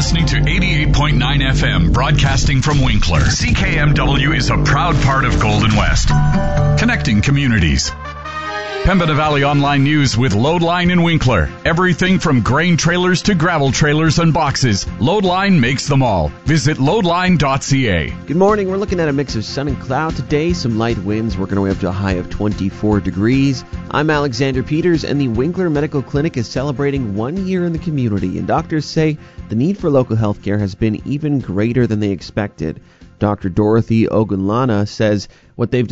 listening to 88.9 FM, broadcasting from Winkler. CKMW is a proud part of Golden West, connecting communities. Pembina Valley Online News with Loadline in Winkler. Everything from grain trailers to gravel trailers and boxes. Loadline makes them all. Visit loadline.ca. Good morning. We're looking at a mix of sun and cloud today. Some light winds working our way up to a high of 24 degrees. I'm Alexander Peters, and the Winkler Medical Clinic is celebrating 1 year in the community, and doctors say the need for local health care has been even greater than they expected. Dr. Dorothy Ogunlana says what they've